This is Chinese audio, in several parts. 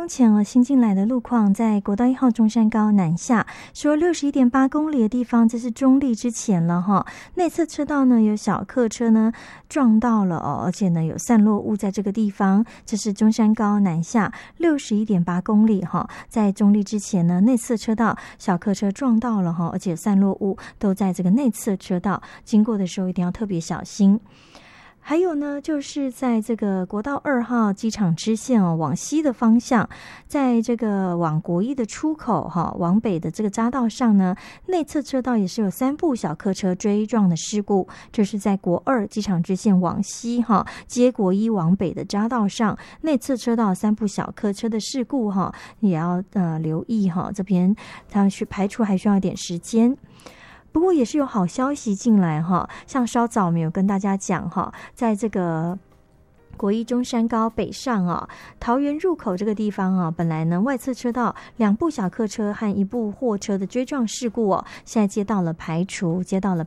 钟前新进来的路况，在国道1号中山高南下，说61.8公里的地方，这是中立之前了哈。内侧车道呢有小客车呢撞到了而且呢有散落物在这个地方，这是中山高南下61.8公里哈。在中立之前呢，内侧车道小客车撞到了哈，而且散落物都在这个内侧车道，经过的时候一定要特别小心。还有呢，就是在这个国道2号机场支线往西的方向，在这个往国一的出口往北的这个匝道上呢，内侧车道也是有3部小客车追撞的事故。这是在国2机场支线往西接国一往北的匝道上，内侧车道3部小客车的事故也要留意这边它去排除还需要一点时间。不过也是有好消息进来像稍早我们有跟大家讲在这个国一中山高北上桃园入口这个地方本来呢外侧车道2部小客车和1部货车的追撞事故现在接到了排除。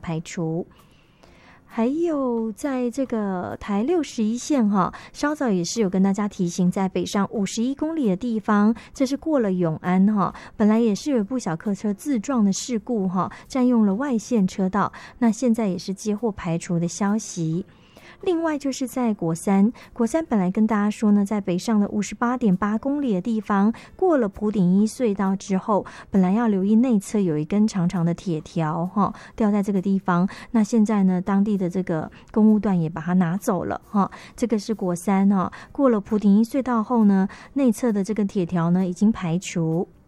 还有在这个台61线稍早也是有跟大家提醒，在北上51公里的地方，这是过了永安本来也是有一部小客车自撞的事故占用了外线车道，那现在也是接获排除的消息。另外就是在国三本来跟大家说呢，在北上的58.8公里的地方，过了埔顶一隧道之后，本来要留意内侧有一根长长的铁条掉在这个地方，那现在呢当地的这个公务段也把它拿走了这个是国三过了埔顶一隧道后呢，内侧的这个铁条呢已经排除。